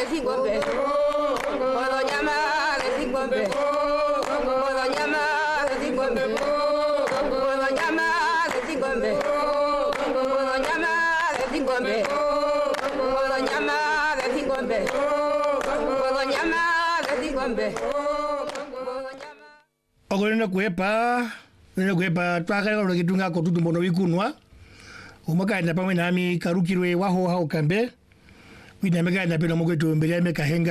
Singombe. Puedo llamar de Singombe. Puedo llamar de Singombe. Puedo llamar de Singombe. Puedo llamar de Singombe. Puedo llamar de Singombe. Puedo llamar de Singombe. Ogolena kuepa twakala lo kitunga ko tutumbo no bikunwa umakaenda pamwe nami karukirwe waho hao kambe wina mega na pelo mugwetu mbele ya meka henga